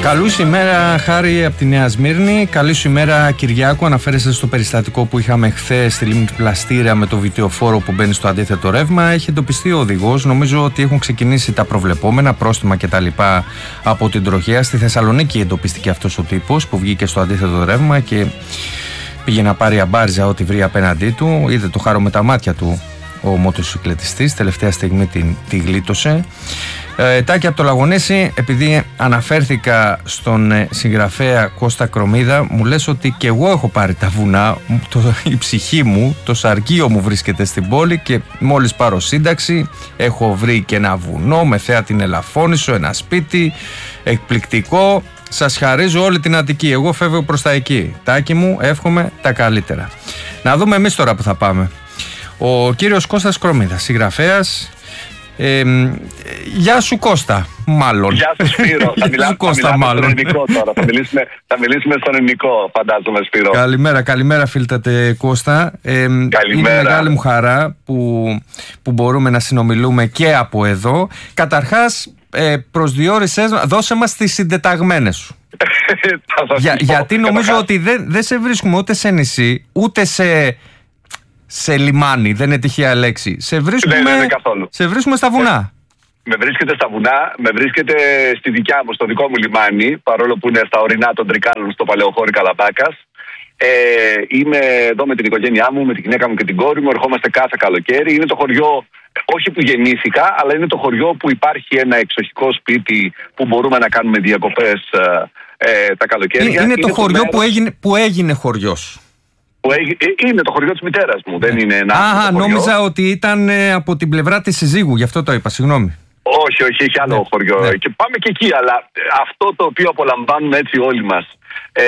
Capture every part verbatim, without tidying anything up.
Καλή σου ημέρα, Χάρη, από τη Νέα Σμύρνη. Καλή σου ημέρα, Κυριάκο. Αναφέρεστε στο περιστατικό που είχαμε χθες στη λίμνη του Πλαστήρα με το βιτιοφόρο που μπαίνει στο αντίθετο ρεύμα. Έχει εντοπιστεί ο οδηγός. Νομίζω ότι έχουν ξεκινήσει τα προβλεπόμενα, πρόστιμα κτλ. Από την τροχέα. Στη Θεσσαλονίκη εντοπίστηκε αυτός ο τύπος που βγήκε στο αντίθετο ρεύμα και πήγε να πάρει αμπάριζα ό,τι βρει απέναντί του. Είδε το χάρο με τα μάτια του ο μοτοσυκλετιστής. Τελευταία στιγμή τη, τη γλίτωσε. Ε, Τάκη από το Λαγονίσι, επειδή αναφέρθηκα στον ε, συγγραφέα Κώστα Κρομίδα, μου λες ότι και εγώ έχω πάρει τα βουνά, το, η ψυχή μου, το σαρκείο μου βρίσκεται στην πόλη και μόλις πάρω σύνταξη έχω βρει και ένα βουνό με θέα την Ελαφώνησο, ένα σπίτι εκπληκτικό. Σας χαρίζω όλη την Αττική, εγώ φεύγω προς τα εκεί. Τάκη μου, εύχομαι τα καλύτερα. Να δούμε εμείς τώρα που θα πάμε. Ο κύριος Κώστας Κρομίδας, συγγραφέας. Ε, γεια σου Κώστα, μάλλον. Γεια σου Σπύρο. Θα, μιλά, θα Κώστα, μιλάμε μάλλον. στον ελληνικό τώρα. Θα μιλήσουμε, θα μιλήσουμε στον ελληνικό, φαντάζομαι, Σπύρο. Καλημέρα, καλημέρα φίλτατε Κώστα. Ε, Καλημέρα. Είναι μεγάλη μου χαρά που, που μπορούμε να συνομιλούμε και από εδώ. Καταρχάς, ε, προσδιορίσες, δώσε μας τις συντεταγμένες σου. Για, γιατί νομίζω καταρχάς ότι δεν, δεν σε βρίσκουμε ούτε σε νησί, ούτε σε... σε λιμάνι, δεν είναι τυχαία λέξη. Σε βρίσκουμε, ναι, ναι, καθόλου. Σε βρίσκουμε στα βουνά. Με βρίσκεται στα βουνά, με βρίσκεται στη δικιά μου, στο δικό μου λιμάνι, παρόλο που είναι στα ορεινά των Τρικάλων στο Παλαιοχώρι Καλαμπάκας. Ε, είμαι εδώ με την οικογένειά μου, με την γυναίκα μου και την κόρη μου. Ερχόμαστε κάθε καλοκαίρι. Είναι το χωριό, όχι που γεννήθηκα, αλλά είναι το χωριό που υπάρχει ένα εξοχικό σπίτι που μπορούμε να κάνουμε διακοπές ε, ε, τα καλοκαίρια. Είναι, είναι, είναι το χωριό μέρος που έγινε, που έγινε χωριός. Είναι το χωριό της μητέρας μου, δεν είναι ένα. Α, νόμιζα ότι ήταν ε, από την πλευρά της συζύγου, γι' αυτό το είπα, συγγνώμη. Όχι, όχι, έχει άλλο ναι, χωριό. Ναι. Και πάμε και εκεί, αλλά αυτό το οποίο απολαμβάνουμε έτσι όλοι μας. Ε,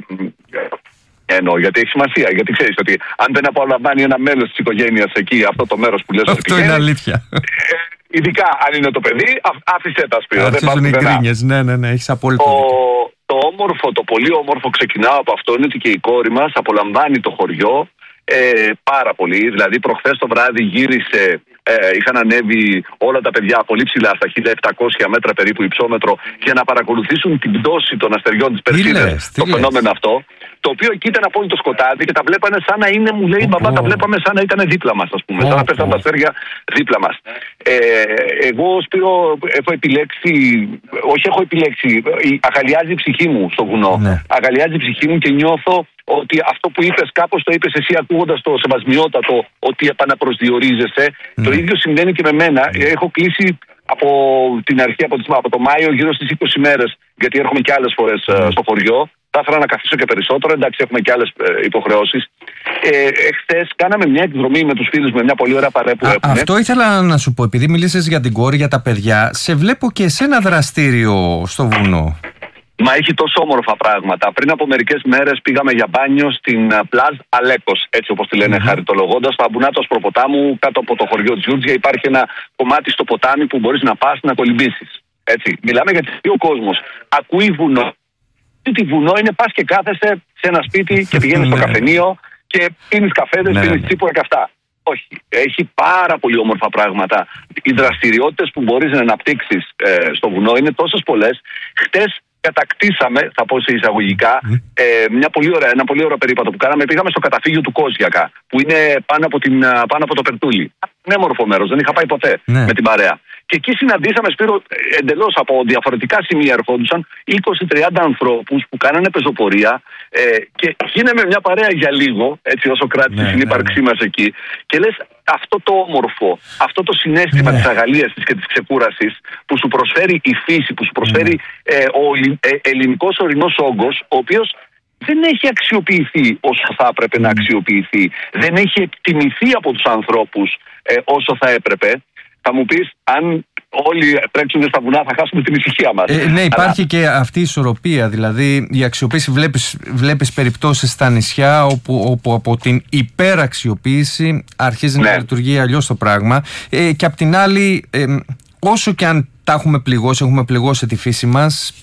εννοώ, γιατί έχει σημασία. Γιατί ξέρεις ότι αν δεν απολαμβάνει ένα μέλος της οικογένειας εκεί, αυτό το μέρος που λες. Αυτό είναι αλήθεια. Ε, ειδικά αν είναι το παιδί, άφησε τα σπίτι. Αρχίζουν οι γκρίνιες, ναι, ναι, ναι, έχεις απόλυτο δίκιο. Το όμορφο, το πολύ όμορφο, ξεκινάω από αυτό, είναι ότι και η κόρη μας απολαμβάνει το χωριό ε, πάρα πολύ. Δηλαδή προχθές το βράδυ γύρισε, ε, είχαν ανέβει όλα τα παιδιά πολύ ψηλά στα χίλια επτακόσια μέτρα περίπου υψόμετρο για να παρακολουθήσουν την πτώση των αστεριών της Περσίδας, το φαινόμενο αυτό. Το οποίο εκεί ήταν απόλυτο σκοτάδι και τα βλέπανε σαν να είναι, μου λέει η μπαμπά, τα βλέπαμε σαν να ήταν δίπλα μας, ας πούμε. Oh, σαν να πέφτουν oh. τα αστέρια δίπλα μας. Ε, εγώ, Σπύρο, έχω επιλέξει, όχι έχω επιλέξει, αγαλιάζει η ψυχή μου στο βουνό. Ναι. Αγαλιάζει η ψυχή μου και νιώθω ότι αυτό που είπες, κάπως το είπες εσύ ακούγοντας το σεβασμιότατο, ότι επαναπροσδιορίζεσαι. Mm. Το ίδιο συμβαίνει και με μένα. Mm. Έχω κλείσει από την αρχή, από, από το Μάιο, γύρω στις είκοσι μέρες, γιατί έρχομαι και άλλες φορές mm. στο χωριό. Θα ήθελα να καθίσω και περισσότερο, εντάξει, έχουμε και άλλες ε, υποχρεώσεις. Ε, Εχθές κάναμε μια εκδρομή με τους φίλους, με μια πολύ ωραία παρέα που έχουμε. Αυτό ήθελα να σου πω, επειδή μίλησες για την κόρη, για τα παιδιά, σε βλέπω και εσένα δραστήριο στο βουνό. Μα έχει τόσο όμορφα πράγματα. Πριν από μερικές μέρες πήγαμε για μπάνιο στην Πλάζ Αλέκος, έτσι όπως τη λένε, mm-hmm. χαριτολογώντας, στα βουνά του Ασπροποτάμου, κάτω από το χωριό Τζιούτζια. Υπάρχει ένα κομμάτι στο ποτάμι που μπορείς να πας να κολυμπήσεις. Έτσι. Μιλάμε για τι ο κόσμος. Ακούει βουνό. Τι βουνό είναι, πας και κάθεσαι σε ένα σπίτι και πηγαίνεις στο καφενείο και πίνεις καφέδες, πίνεις τσίπουρα και αυτά. Όχι. Έχει πάρα πολύ όμορφα πράγματα. Οι δραστηριότητες που μπορείς να αναπτύξεις ε, στο βουνό είναι τόσες πολλές. Χτες κατακτήσαμε, θα πω σε εισαγωγικά, ε, μια πολύ ωραία, ένα πολύ ωραίο περίπατο που κάναμε. Πήγαμε στο καταφύγιο του Κόζιακα, που είναι πάνω από, την, πάνω από το Περτούλι. Είναι όμορφο μέρος, δεν είχα πάει ποτέ ναι. με την παρέα. Και εκεί συναντήσαμε, Σπύρο, εντελώς από διαφορετικά σημεία ερχόντουσαν είκοσι με τριάντα ανθρώπους που κάνανε πεζοπορία ε, και γίναμε μια παρέα για λίγο, έτσι όσο κράτησε ναι, η συνύπαρξή ναι, ναι. μας εκεί. Και λες, αυτό το όμορφο, αυτό το συναίσθημα ναι. της αγαλίας της και της ξεκούρασης που σου προσφέρει η φύση, που σου προσφέρει ναι. ε, ο ε, ελληνικός ορεινός όγκος, ο οποίος δεν έχει αξιοποιηθεί όσο θα έπρεπε mm. να αξιοποιηθεί. Δεν έχει εκτιμηθεί από τους ανθρώπους ε, όσο θα έπρεπε. Θα μου πεις, αν όλοι τρέξουν στα βουνά θα χάσουμε την ησυχία μας. Ε, ναι, υπάρχει Αλλά... και αυτή η ισορροπία. Δηλαδή η αξιοποίηση, βλέπεις, βλέπεις περιπτώσεις στα νησιά όπου, όπου από την υπεραξιοποίηση αρχίζει ναι. να λειτουργεί αλλιώς το πράγμα. Ε, και απ' την άλλη, ε, όσο και αν τα έχουμε πληγώσει, έχουμε πληγώσει τη φύση μας,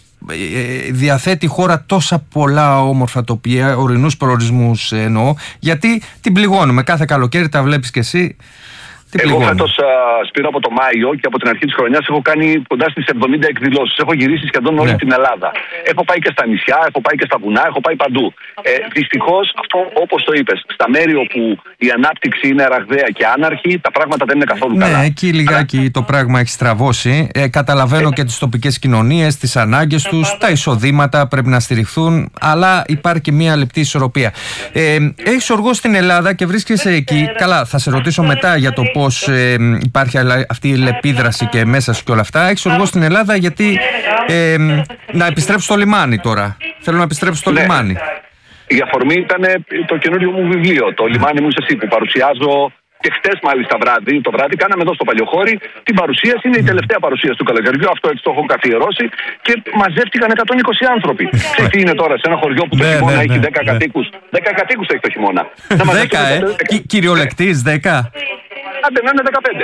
ε, διαθέτει η χώρα τόσα πολλά όμορφα τοπία, ορεινούς προορισμούς εννοώ, γιατί την πληγώνουμε. Κάθε καλοκαίρι τα βλέπεις κι εσύ. Εγώ φέτος, Σπύρο, από το Μάιο και από την αρχή της χρονιάς έχω κάνει κοντά στις εβδομήντα εκδηλώσεις. Έχω γυρίσει σχεδόν όλη ναι. την Ελλάδα. Έχω πάει και στα νησιά, έχω πάει και στα βουνά, έχω πάει παντού. Ε, δυστυχώς, αυτό όπως το είπες, στα μέρη όπου η ανάπτυξη είναι ραγδαία και άναρχη, τα πράγματα δεν είναι καθόλου ναι, καλά. Ναι, εκεί λιγάκι Αλλά... το πράγμα έχει στραβώσει. Ε, καταλαβαίνω ε... και τις τοπικές κοινωνίες, τις ανάγκες τους, τα εισοδήματα πρέπει να στηριχθούν, αλλά υπάρχει και μια λεπτή ισορροπία. Ε, έχεις οργώσει στην Ελλάδα και βρίσκεσαι εκεί. Καλά, θα σε ρωτήσω μετά για το πώς ε, υπάρχει αυτή η λεπίδραση και μέσα σου και όλα αυτά. Έχεις οργώσει στην Ελλάδα γιατί ε, να επιστρέψω στο λιμάνι τώρα. Θέλω να επιστρέψω στο ναι. λιμάνι. Η αφορμή ήταν το καινούριο μου βιβλίο, το «Λιμάνι μου είσαι εσύ», που παρουσιάζω και χτες μάλιστα βράδυ. Το βράδυ κάναμε εδώ στο Παλιοχώρι την παρουσίαση. Είναι η τελευταία παρουσίαση του καλοκαιριού. Αυτό έτσι το έχω καθιερώσει και μαζεύτηκαν εκατόν είκοσι άνθρωποι. Ξέρεις τι είναι τώρα σε ένα χωριό που το ναι, χειμώνα ναι, έχει ναι, δέκα ναι. κατοίκους. δέκα κατοίκους έχει το χειμώνα. δέκα, ε! Κυριολεκτής, δέκα. Άντε να είναι δεκαπέντε.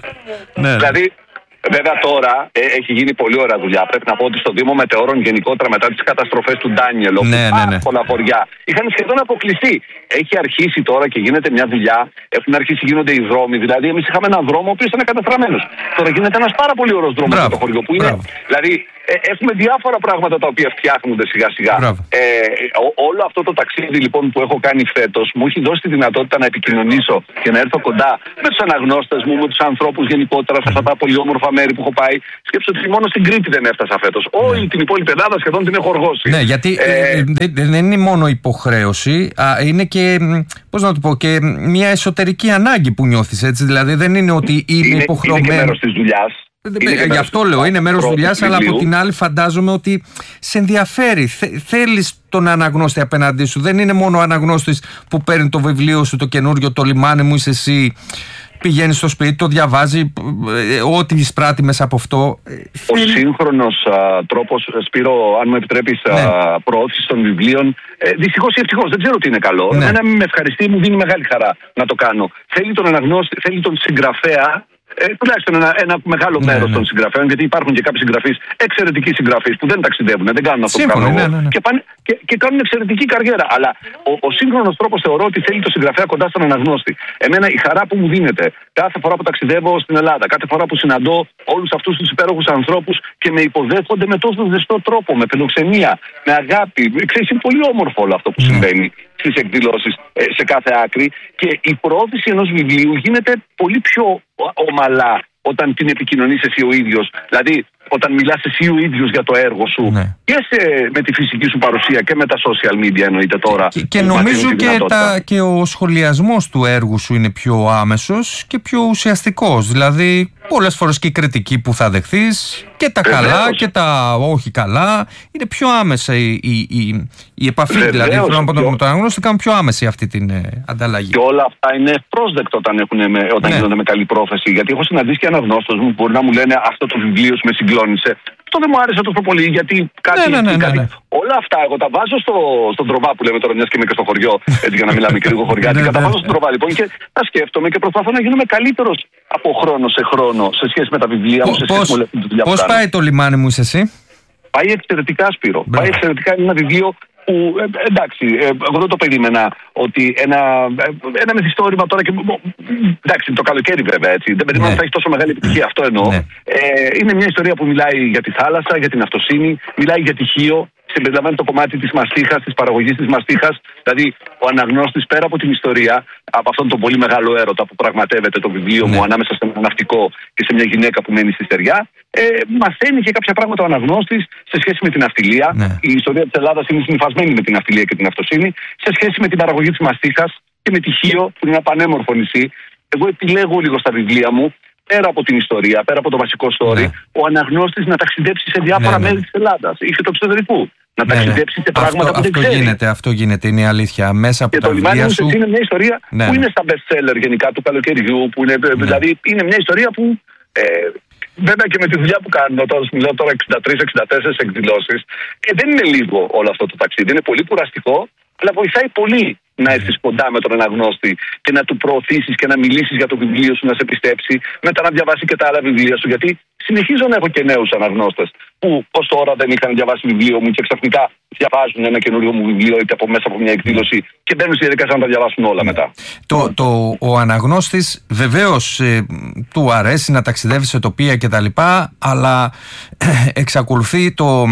ναι. Δηλαδή. Βέβαια τώρα ε, έχει γίνει πολύ ωραία δουλειά. Πρέπει να πω ότι στο Δήμο Μετεώρων γενικότερα μετά τις καταστροφές του Ντάνιελ, όπου ναι, ναι, ναι. πολλά χωριά είχαν σχεδόν αποκλειστεί. Έχει αρχίσει τώρα και γίνεται μια δουλειά. Έχουν αρχίσει γίνονται οι δρόμοι. Δηλαδή, εμείς είχαμε έναν δρόμο ο οποίος ήταν καταστραμμένος. Τώρα γίνεται ένας πάρα πολύ ωραίος δρόμος στο χωριό που είναι. Δηλαδή, ε, έχουμε διάφορα πράγματα τα οποία φτιάχνονται σιγά σιγά. Ε, ό, όλο αυτό το ταξίδι λοιπόν που έχω κάνει φέτος μου έχει δώσει τη δυνατότητα να επικοινωνήσω και να έρθω κοντά με τους αναγνώστες μου, με τους ανθρώπους γενικότερα σε αυτά τα πολύ όμορφα μέρη που έχω πάει. Σκέψω ότι μόνο στην Κρήτη δεν έφτασα φέτος. Ναι. Όλη την υπόλοιπη Ελλάδα σχεδόν την έχω οργώσει. Ναι, γιατί ε, δεν είναι μόνο υποχρέωση, α, είναι και, πώς να το πω, και μια εσωτερική ανάγκη που νιώθεις, έτσι. Δηλαδή δεν είναι ότι είμαι είναι, υποχρεωμένο. Είναι και μέρος της δουλειάς. Γι' αυτό λέω, είναι μέρος δουλειάς, αλλά από την άλλη φαντάζομαι ότι σε ενδιαφέρει. Θε, θέλεις τον αναγνώστη απέναντί σου. Δεν είναι μόνο ο αναγνώστης που παίρνει το βιβλίο σου, το καινούριο, το «Λιμάνι μου είσαι εσύ». Πηγαίνει στο σπίτι, το διαβάζει, ό,τι εισπράττει μέσα από αυτό. Ο σύγχρονος α, τρόπος, Σπύρο, αν μου επιτρέπεις, ναι. προώθησης των βιβλίων, ε, δυστυχώς ή ευτυχώς, δεν ξέρω τι είναι καλό. Ναι. Εμένα με ευχαριστεί, μου δίνει μεγάλη χαρά να το κάνω. Θέλει τον αναγνώστη, θέλει τον συγγραφέα. Ε, τουλάχιστον ένα, ένα μεγάλο ναι, μέρος ναι. των συγγραφέων, γιατί υπάρχουν και κάποιοι συγγραφείς, εξαιρετικοί συγγραφείς που δεν ταξιδεύουν, δεν κάνουν αυτό Σύμφωνο, που κάνω ναι, ναι, ναι. Και, πάνε, και, και κάνουν εξαιρετική καριέρα. Αλλά ο, ο σύγχρονος τρόπος θεωρώ ότι θέλει το συγγραφέα κοντά στον αναγνώστη. Εμένα η χαρά που μου δίνεται κάθε φορά που ταξιδεύω στην Ελλάδα, κάθε φορά που συναντώ όλους αυτούς τους υπέροχους ανθρώπους και με υποδέχονται με τόσο ζεστό τρόπο, με φιλοξενία, με αγάπη. Ξέρεις, είναι πολύ όμορφο όλο αυτό που mm. συμβαίνει στις εκδηλώσεις ε, σε κάθε άκρη, και η προώθηση ενός βιβλίου γίνεται πολύ πιο ομαλά όταν την επικοινωνείς εσύ ο ίδιος. Δηλαδή, όταν μιλάς εσύ ο ίδιος για το έργο σου, ναι. και σε, με τη φυσική σου παρουσία και με τα social media εννοείται τώρα. Και, και νομίζω και, τα, και ο σχολιασμός του έργου σου είναι πιο άμεσος και πιο ουσιαστικός. Δηλαδή, πολλές φορές και η κριτική που θα δεχθείς, και τα Βεβαίως. καλά και τα όχι καλά, είναι πιο άμεσα η, η, η, η επαφή. Βεβαίως. Δηλαδή, θέλω να πω με τον αναγνώστη, κάνουν πιο άμεση αυτή την ε, ανταλλαγή. Και όλα αυτά είναι πρόσδεκτο όταν, έχουν, όταν ναι. γίνονται με καλή πρόθεση. Γιατί έχω συναντήσει και αναγνώστες μου που μπορεί να μου λένε αυτό το βιβλίο σου με συγκλώνησε. Αυτό δεν μου άρεσε τόσο πολύ, γιατί κάτι. Ναι, ναι, ναι, κάτι... Ναι, ναι. Όλα αυτά εγώ τα βάζω στο, στον τροβά που λέμε τώρα, μια και είμαι και στο χωριό, έτσι για να μιλάμε και λίγο χωριάτικα. Τα βάζω στον τροβά λοιπόν και τα σκέφτομαι και προσπαθώ να γίνομαι καλύτερος από χρόνο σε χρόνο σε σχέση με τα βιβλία μου, σε σχέση με τη δουλειά που κάνω. Πώς πάει το «Λιμάνι μου είσαι εσύ»? Πάει εξαιρετικά, Σπύρο. Μπράβο. Πάει εξαιρετικά. Είναι ένα βιβλίο που ε, εντάξει, ε, εγώ δεν το περίμενα ότι ένα, ε, ένα μυθιστόρημα τώρα και. Εντάξει, το καλοκαίρι βέβαια έτσι. Δεν περίμενα ότι ναι. θα έχει τόσο μεγάλη επιτυχία. Αυτό εννοώ. Ναι. Ε, είναι μια ιστορία που μιλάει για τη θάλασσα, για την αυτοσύνη, μιλάει για τυχείο. Συμπεριλαμβάνει το κομμάτι της μαστίχας, της παραγωγής της μαστίχας. Δηλαδή, ο αναγνώστης πέρα από την ιστορία, από αυτόν τον πολύ μεγάλο έρωτα που πραγματεύεται το βιβλίο ναι. μου ανάμεσα σε ένα ναυτικό και σε μια γυναίκα που μένει στη στεριά, ε, μαθαίνει και κάποια πράγματα ο αναγνώστης σε σχέση με την ναυτιλία. Ναι. Η ιστορία της Ελλάδας είναι συνυφασμένη με την ναυτιλία και την αυτοσύνη, σε σχέση με την παραγωγή της μαστίχας και με τη Χίο, που είναι ένα πανέμορφο νησί. Εγώ επιλέγω λίγο στα βιβλία μου, πέρα από την ιστορία, πέρα από το βασικό story, ναι. ο αναγνώστης να ταξιδέψει σε διάφορα ναι, ναι. μέρη της Ελλάδας ή και του εξωτερικού. Να ναι, ταξιδέψει ναι. σε πράγματα αυτό, που δεν αυτό ξέρει. Γίνεται, αυτό γίνεται, είναι η αλήθεια. Μέσα από και τα το βιβλία σου. Είναι μια ιστορία ναι. που είναι στα best seller γενικά του καλοκαιριού. Που είναι, ναι. Δηλαδή είναι μια ιστορία που. Ε, βέβαια και με τη δουλειά που κάνω, τώρα μιλάω τώρα εξήντα τρεις εξήντα τέσσερις εκδηλώσεις, ε, δεν είναι λίγο όλο αυτό το ταξίδι. Είναι πολύ κουραστικό, αλλά βοηθάει πολύ να έρθεις κοντά με τον αναγνώστη και να του προωθήσεις και να μιλήσεις για το βιβλίο σου, να σε πιστέψει, μετά να διαβάσει και τα άλλα βιβλία σου. Γιατί συνεχίζω να έχω και νέους αναγνώστες που ως τώρα δεν είχαν διαβάσει βιβλίο μου και ξαφνικά διαβάζουν ένα καινούριο μου βιβλίο είτε από μέσα από μια εκδήλωση και μπαίνουν στη διαδικασία να τα διαβάσουν όλα μετά. Το, το, ο αναγνώστης βεβαίως ε, του αρέσει να ταξιδεύει σε τοπία κτλ. Αλλά ε, εξακολουθεί το,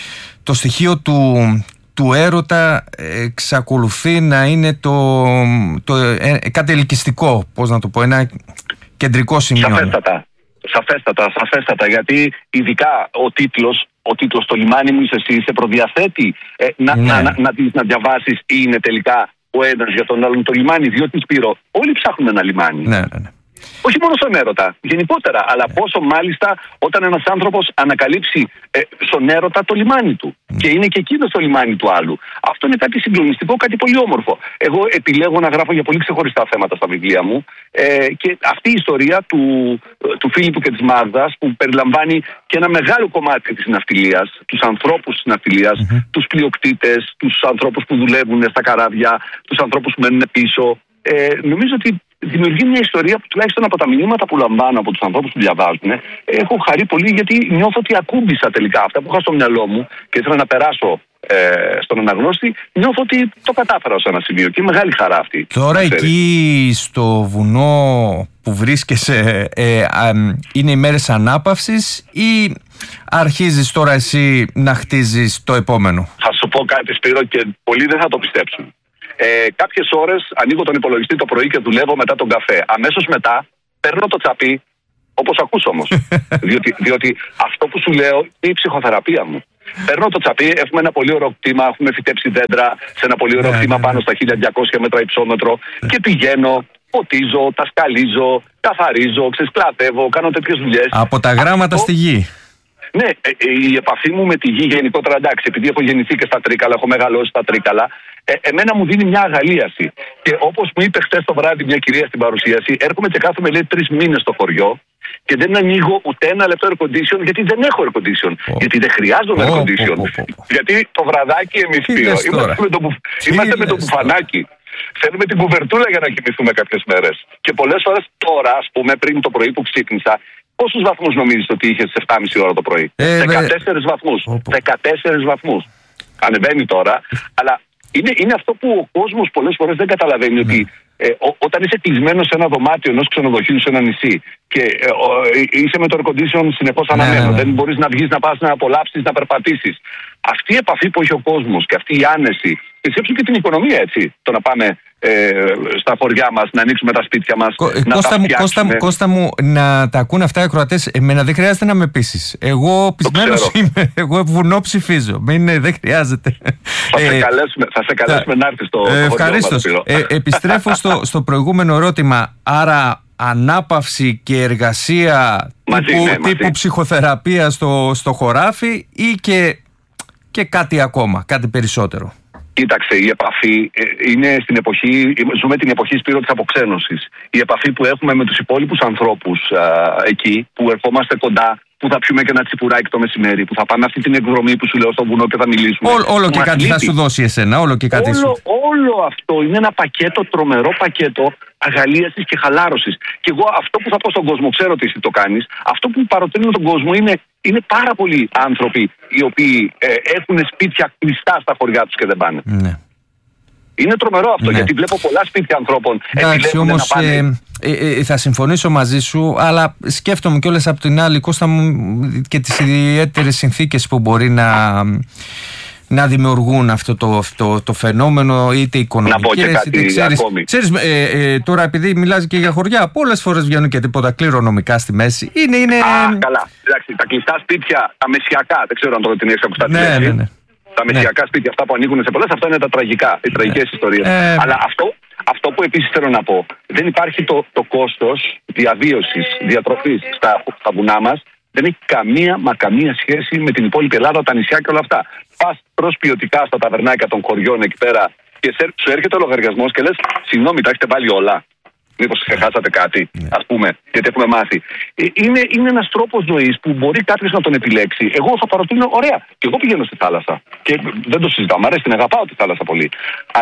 το στοιχείο του, του έρωτα εξακολουθεί να είναι το, το, ε, κάτι ελκυστικό, πώς να το πω, ένα κεντρικό σημείο. Σαφέστατα. Σαφέστατα, σαφέστατα, γιατί ειδικά ο τίτλος, ο τίτλος «Το λιμάνι μου είσαι εσύ» σε προδιαθέτει ε, να, ναι. να, να, να, να διαβάσεις ή είναι τελικά ο ένας για τον άλλον το λιμάνι, διότι Σπύρο, όλοι ψάχνουμε ένα λιμάνι. Ναι, ναι, ναι. Όχι μόνο στον έρωτα, γενικότερα, αλλά πόσο μάλιστα όταν ένας άνθρωπος ανακαλύψει ε, στον έρωτα το λιμάνι του mm. και είναι και εκείνος το λιμάνι του άλλου. Αυτό είναι κάτι συγκλονιστικό, κάτι πολύ όμορφο. Εγώ επιλέγω να γράφω για πολύ ξεχωριστά θέματα στα βιβλία μου ε, και αυτή η ιστορία του, του Φίλιππου και της Μάγδας που περιλαμβάνει και ένα μεγάλο κομμάτι της ναυτιλίας, τους ανθρώπους της ναυτιλίας, mm-hmm. τους πλειοκτήτες, τους ανθρώπους που δουλεύουν στα καράβια, τους ανθρώπους που μένουν πίσω. Ε, νομίζω ότι δημιουργεί μια ιστορία που τουλάχιστον από τα μηνύματα που λαμβάνω από τους ανθρώπους που διαβάζουν, έχω χαρεί πολύ γιατί νιώθω ότι ακούμπησα τελικά αυτά που είχα στο μυαλό μου και ήθελα να περάσω ε, στον αναγνώστη. Νιώθω ότι το κατάφερα σε ένα σημείο και μεγάλη χαρά αυτή. Τώρα εκεί στο βουνό που βρίσκεσαι ε, ε, είναι οι μέρες ανάπαυσης ή αρχίζεις τώρα εσύ να χτίζεις το επόμενο? Θα σου πω κάτι, Σπύρο, και πολλοί δεν θα το πιστέψουν. Ε, κάποιες ώρες ανοίγω τον υπολογιστή το πρωί και δουλεύω μετά τον καφέ. Αμέσως μετά παίρνω το τσαπί, όπως ακούς όμως. διότι, διότι αυτό που σου λέω είναι η ψυχοθεραπεία μου. Παίρνω το τσαπί, έχουμε ένα πολύ ωραίο κτήμα, έχουμε φυτέψει δέντρα σε ένα πολύ ωραίο yeah, κτήμα yeah, yeah. πάνω στα χίλια διακόσια μέτρα υψόμετρο yeah. και πηγαίνω, ποτίζω, τα σκαλίζω, καθαρίζω, ξεσκλατεύω, κάνω τέτοιες δουλειές. Από τα γράμματα αυτό... στη γη. Ναι, η επαφή μου με τη γη γενικότερα, εντάξει, επειδή έχω γεννηθεί και στα Τρίκαλα, έχω μεγαλώσει στα Τρίκαλα, ε, εμένα μου δίνει μια αγαλίαση. Και όπως μου είπε χτες το βράδυ μια κυρία στην παρουσίαση, έρχομαι και κάθομαι λέει τρεις μήνες στο χωριό και δεν ανοίγω ούτε ένα λεπτό air condition γιατί δεν έχω air condition. Oh. Γιατί δεν χρειάζομαι oh, air condition. Oh, oh, oh, oh. Γιατί το βραδάκι εμείς Σπύρο, είμαστε με το, που, είμαστε με το μπουφανάκι. Θέλουμε την κουβερτούλα για να κοιμηθούμε κάποιες μέρες. Και πολλές φορές τώρα, ας πούμε, πριν το πρωί που ξύπνησα, πόσους βαθμούς νομίζεις ότι είχε στις εφτά και μισή ώρα το πρωί? Ε, δεκατέσσερις βαθμούς. δεκατέσσερις βαθμούς. Ανεβαίνει τώρα, αλλά είναι, είναι αυτό που ο κόσμος πολλές φορές δεν καταλαβαίνει. Mm. Ότι ε, ό, όταν είσαι κλεισμένος σε ένα δωμάτιο ενός ξενοδοχείου σε ένα νησί και ε, ο, ε, είσαι με το air condition συνεχώς αναμένο, ναι, δεν μπορείς να βγεις να πας να απολαύσεις, να περπατήσεις. Αυτή η επαφή που έχει ο κόσμος και αυτή η άνεση, και σκέψου και την οικονομία, έτσι, το να πάμε ε, στα χωριά μας, να ανοίξουμε τα σπίτια μας, Κω, να Κώστα, τα μου, Κώστα, Κώστα μου, να τα ακούν αυτά οι ακροατές, εμένα δεν χρειάζεται να με πείσεις. Εγώ πεισμένος είμαι, εγώ βουνό ψηφίζω, Μην, δεν χρειάζεται. Θα σε καλέσουμε, θα σε καλέσουμε να έρθεις στο ε, ευχαρίστως. Ε, επιστρέφω στο, στο προηγούμενο ερώτημα, άρα ανάπαυση και εργασία μαζί, τύπου, ναι, τύπου ψυχοθεραπεία στο, στο χωράφι ή και, και κάτι ακόμα, κάτι περισσότερο? Κοίταξε, η επαφή είναι στην εποχή, ζούμε την εποχή Σπύρο της αποξένωσης. Η επαφή που έχουμε με τους υπόλοιπους ανθρώπους α, εκεί, που ερχόμαστε κοντά, που θα πιούμε και ένα τσιπουράκι το μεσημέρι, που θα πάμε αυτή την εκδρομή που σου λέω στο βουνό και θα μιλήσουμε. Όλο, όλο και κάτι λείπει. Θα σου δώσει εσένα, όλο και κάτι όλο, σου. Όλο αυτό είναι ένα πακέτο, τρομερό πακέτο αγαλίασης και χαλάρωσης. Και εγώ αυτό που θα πω στον κόσμο, ξέρω ότι εσύ το κάνεις, αυτό που παροτρύνω τον κόσμο είναι, είναι πάρα πολλοί άνθρωποι οι οποίοι ε, έχουν σπίτια κλειστά στα χωριά τους και δεν πάνε. Ναι. Είναι τρομερό αυτό, ναι. Γιατί βλέπω πολλά σπίτια ανθρώπων. Εντάξει, όμως να πάνε... ε, ε, ε, θα συμφωνήσω μαζί σου, αλλά σκέφτομαι κιόλας από την άλλη, Κώστα μου, και τις ιδιαίτερες συνθήκες που μπορεί να, να δημιουργούν αυτό το, το, το φαινόμενο, είτε οικονομικές, είτε ξέρεις, ξέρεις ε, ε, τώρα επειδή μιλάς και για χωριά, πολλές φορές βγαίνουν και τίποτα κληρονομικά στη μέση. Είναι, είναι... Α, καλά. Εντάξει, τα κλειστά σπίτια, τα μεσιακά, δεν ξέρω αν το την έχεις ακουστά. Ναι, ναι, ναι. Τα μεσιακά ναι. σπίτια, αυτά που ανοίγουν σε πολλές, αυτά είναι τα τραγικά, οι τραγικές ε, ιστορίες. Ε, Αλλά αυτό, αυτό που επίσης θέλω να πω, δεν υπάρχει το, το κόστος διαβίωσης, διατροφής στα, στα βουνά μας, δεν έχει καμία μα καμία σχέση με την υπόλοιπη Ελλάδα, τα νησιά και όλα αυτά. Πας τρως ποιοτικά στα ταβερνάκια των χωριών εκεί πέρα και σου έρχεται ο λογαριασμός και λες, συγγνώμη, τα έχετε βάλει όλα. Μήπως ξεχάσατε κάτι, ας πούμε, γιατί έχουμε μάθει. Είναι, είναι ένας τρόπος ζωής που μπορεί κάποιος να τον επιλέξει. Εγώ θα παροτρύνω, ωραία, και εγώ πηγαίνω στη θάλασσα. Και δεν το συζητάω, μου αρέσει, την αγαπάω τη θάλασσα πολύ. Αλλά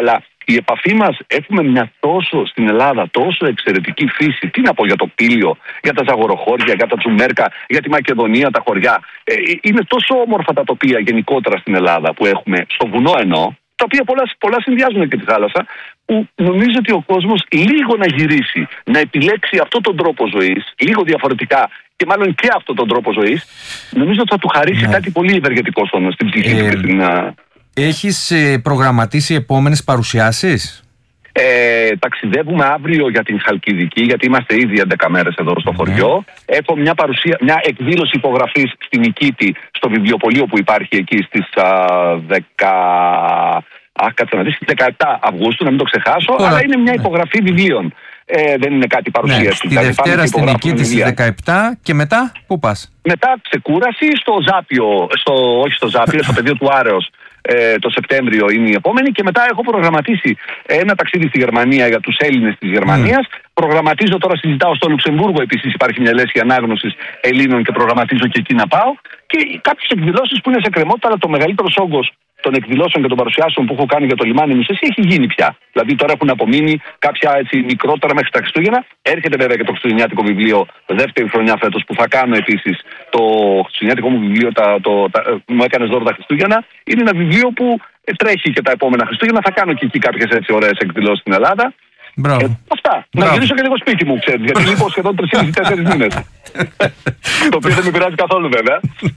η επαφή μας, έχουμε μια τόσο στην Ελλάδα, τόσο εξαιρετική φύση. Τι να πω για το Πήλιο, για τα Ζαγοροχώρια, για τα Τσουμέρκα, για τη Μακεδονία, τα χωριά. Ε, είναι τόσο όμορφα τα τοπία γενικότερα στην Ελλάδα που έχουμε, στο βουνό εννοώ, τα οποία πολλά, πολλά συνδυάζουν και τη θάλασσα, που νομίζω ότι ο κόσμος λίγο να γυρίσει, να επιλέξει αυτόν τον τρόπο ζωής, λίγο διαφορετικά, και μάλλον και αυτόν τον τρόπο ζωής, νομίζω ότι θα του χαρίσει ναι. κάτι πολύ ευεργετικό στην ψυχή του. Ε, στην... Έχεις ε, προγραμματίσει επόμενες παρουσιάσεις? Ε, ταξιδεύουμε αύριο για την Χαλκιδική, γιατί είμαστε ήδη έντεκα μέρες εδώ στο χωριό. Mm. Έχω μια, παρουσία, μια εκδήλωση υπογραφής στην Νικήτη, στο βιβλιοπωλείο που υπάρχει εκεί στις δέκα... Α, κάτσε να δεις, δεκαεπτά Αυγούστου, να μην το ξεχάσω, Τώρα, αλλά είναι μια υπογραφή ναι. βιβλίων. Ε, δεν είναι κάτι παρουσίαση. Ναι, στη δηλαδή, Δευτέρα στην Νικήτη στις δεκαεπτά και μετά πού πας? Μετά ξεκούραση στο Ζάπιο, στο, όχι στο Ζάπιο, στο πεδίο του Άρεως. Ε, το Σεπτέμβριο είναι η επόμενη, και μετά έχω προγραμματίσει ένα ταξίδι στη Γερμανία για τους Έλληνες της Γερμανίας. Mm. Προγραμματίζω τώρα, συζητάω στο Λουξεμβούργο, επίσης υπάρχει μια λέσχη ανάγνωσης Ελλήνων και προγραμματίζω και εκεί να πάω. Και κάποιες εκδηλώσεις που είναι σε κρεμότητα, αλλά το μεγαλύτερος όγκος των εκδηλώσεων και των παρουσιάσεων που έχω κάνει για το λιμάνι Μισεσή έχει γίνει πια. Δηλαδή τώρα έχουν απομείνει κάποια έτσι μικρότερα μέχρι τα Χριστούγεννα. Έρχεται βέβαια και το χριστουγεννιάτικο βιβλίο, δεύτερη χρονιά φέτος, που θα κάνω επίσης. Το χριστουγεννιάτικο μου βιβλίο, τα, το, τα, μου έκανες δώρο τα Χριστούγεννα. Είναι ένα βιβλίο που τρέχει και τα επόμενα Χριστούγεννα. Θα κάνω και εκεί κάποιες έτσι ωραίες εκδηλώσεις στην Ελλάδα. Μπράβο. Ε, αυτά. Μπράβο. Να γυρίσω και λίγο σπίτι μου, ξέρεις, γιατί λείπω σχεδόν τρεις με τέσσερις μήνες. Το οποίο δεν με πειράζει καθόλου βέβαια.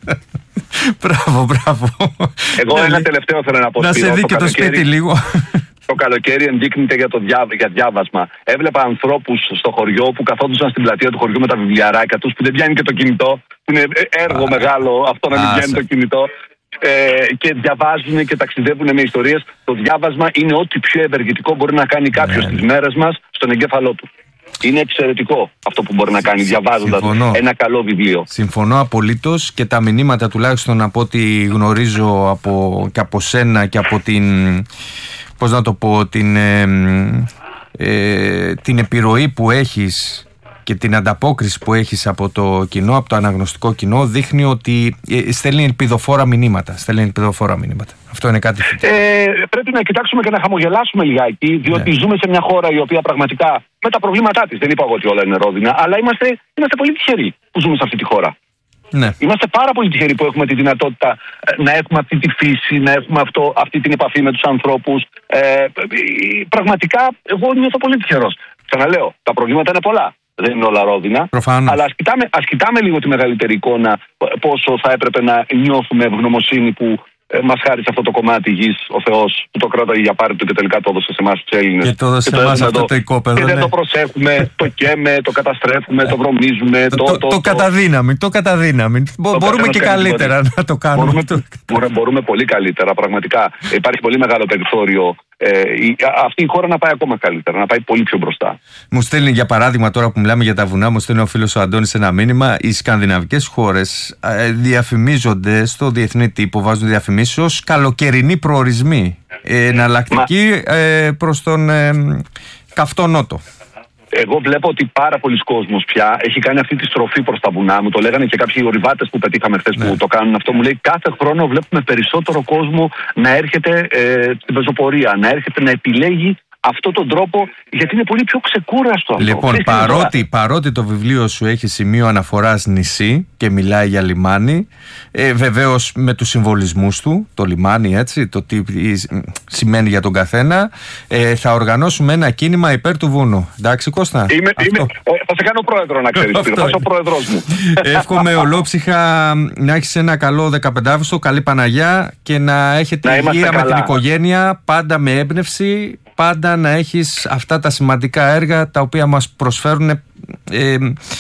Μπράβο, μπράβο. Εγώ ένα τελευταίο θέλω να πω. Να σε δει και το σπίτι λίγο. Το καλοκαίρι ενδείκνυται για, το διά, για διάβασμα. Έβλεπα ανθρώπους στο χωριό που καθόντουσαν στην πλατεία του χωριού με τα βιβλιαράκια τους, που δεν πιάνει και το κινητό. Που είναι έργο Α, μεγάλο αυτό να μην πιάνει το κινητό. Ε, και διαβάζουν και ταξιδεύουν με ιστορίες. Το διάβασμα είναι ό,τι πιο ευεργετικό μπορεί να κάνει κάποιος ναι. στις μέρες μας στον εγκέφαλό του. Είναι εξαιρετικό αυτό που μπορεί να κάνει διαβάζοντας Συμφωνώ. ένα καλό βιβλίο. Συμφωνώ απολύτως, και τα μηνύματα, τουλάχιστον από ό,τι γνωρίζω από, και από σένα και από την, πώς να το πω, την, ε, ε, την επιρροή που έχεις και την ανταπόκριση που έχεις από το κοινό, από το αναγνωστικό κοινό, δείχνει ότι στέλνει ελπιδοφόρα μηνύματα. Στέλνει ελπιδοφόρα μηνύματα. Αυτό είναι κάτι θετικό. Ε, πρέπει να κοιτάξουμε και να χαμογελάσουμε λιγάκι, διότι ναι. ζούμε σε μια χώρα η οποία πραγματικά με τα προβλήματά της, δεν είπα εγώ ότι όλα είναι ρόδινα, αλλά είμαστε, είμαστε πολύ τυχεροί που ζούμε σε αυτή τη χώρα. Ναι. Είμαστε πάρα πολύ τυχεροί που έχουμε τη δυνατότητα να έχουμε αυτή τη φύση, να έχουμε αυτό, αυτή την επαφή με τους ανθρώπους. Ε, πραγματικά εγώ νιώθω πολύ τυχερός. Ξαναλέω, τα προβλήματα είναι πολλά. Δεν είναι όλα ρόδινα. Προφανώς. Αλλά ας κοιτάμε, ας κοιτάμε λίγο τη μεγαλύτερη εικόνα, πόσο θα έπρεπε να νιώθουμε ευγνωμοσύνη που ε, μας χάρισε αυτό το κομμάτι γης ο Θεός, που το κράταγε για πάρη του και τελικά το έδωσε σε εμάς τους Έλληνες. Και το έδωσε σε εμάς αυτό το οικόπεδο. Και ναι. δεν το προσέχουμε, το καίμε, το καταστρέφουμε, το βρωμίζουμε. Το, το, το, το, το, το καταδύναμη, το καταδύναμη. Το μπορούμε και καλύτερα μπορεί. να το κάνουμε. Μπορούμε, μπορούμε, μπορούμε πολύ καλύτερα, πραγματικά. Υπάρχει πολύ μεγάλο περιθώριο. Ε, η, αυτή η χώρα να πάει ακόμα καλύτερα, να πάει πολύ πιο μπροστά. Μου στέλνει, για παράδειγμα, τώρα που μιλάμε για τα βουνά, μου στέλνει ο φίλος ο Αντώνης ένα μήνυμα. Οι σκανδιναβικές χώρες ε, διαφημίζονται στο διεθνή τύπο, βάζουν διαφημίσεις ως καλοκαιρινοί προορισμοί. Ε, εναλλακτική ε, προς τον ε, καυτό νότο. Εγώ βλέπω ότι πάρα πολλοί κόσμος πια έχει κάνει αυτή τη στροφή προς τα βουνά. Μου το λέγανε και κάποιοι ορειβάτες που πετύχαμε χθες ναι. που το κάνουν αυτό. Μου λέει κάθε χρόνο βλέπουμε περισσότερο κόσμο να έρχεται ε, στην πεζοπορία, να έρχεται να επιλέγει αυτόν τον τρόπο, γιατί είναι πολύ πιο ξεκούραστο αυτό. Λοιπόν, παρότι, παρότι το βιβλίο σου έχει σημείο αναφοράς νησί και μιλάει για λιμάνι, ε, βεβαίως με τους συμβολισμούς του, το λιμάνι, έτσι, το τι σημαίνει για τον καθένα, ε, θα οργανώσουμε ένα κίνημα υπέρ του βουνού. Εντάξει, Κώστα? Είμαι, είμαι, ε, θα σε κάνω πρόεδρο, να ξέρεις. Θα είσαι ο πρόεδρος μου. Εύχομαι ολόψυχα να έχεις ένα καλό δεκαπεντάυγουστο, καλή Παναγιά, και να έχετε να υγεία καλά. με την οικογένεια, πάντα με έμπνευση. Πάντα να έχεις αυτά τα σημαντικά έργα τα οποία μας προσφέρουν ε,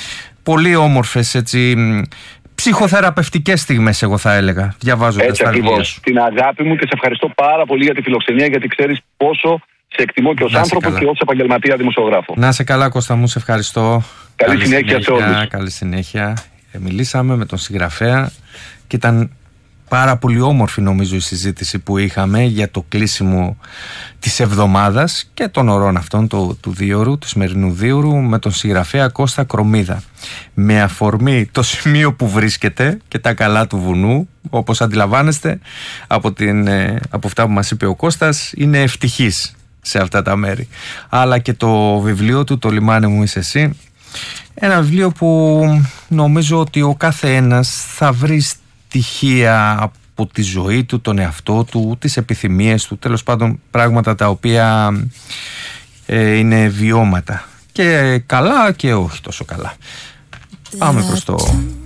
πολύ όμορφες, έτσι, ψυχοθεραπευτικές στιγμές, εγώ θα έλεγα, διαβάζοντας τα βιβλία σου. Την αγάπη μου, και σε ευχαριστώ πάρα πολύ για τη φιλοξενία, γιατί ξέρεις πόσο σε εκτιμώ και ως άνθρωπο και ως επαγγελματία δημοσιογράφο. Να σε καλά, Κώστα μου, σε ευχαριστώ. Καλή, καλή συνέχεια, συνέχεια σε όλους. Καλή συνέχεια. Ε, μιλήσαμε με τον συγγραφέα και ήταν πάρα πολύ όμορφη, νομίζω, η συζήτηση που είχαμε για το κλείσιμο της εβδομάδας και των ωρών αυτών του, του δίωρου, του σημερινού δίωρου, με τον συγγραφέα Κώστα Κρομίδα. Με αφορμή το σημείο που βρίσκεται και τα καλά του βουνού, όπως αντιλαμβάνεστε από, την, από αυτά που μας είπε ο Κώστας, είναι ευτυχής. σε αυτά τα μέρη. Αλλά και το βιβλίο του, το «Λιμάνι μου είσαι εσύ», ένα βιβλίο που νομίζω ότι ο κάθε ένας θα βρει στοιχεία από τη ζωή του, τον εαυτό του, τις επιθυμίες του, τέλος πάντων πράγματα τα οποία ε, είναι βιώματα και καλά και όχι τόσο καλά. Πάμε προς το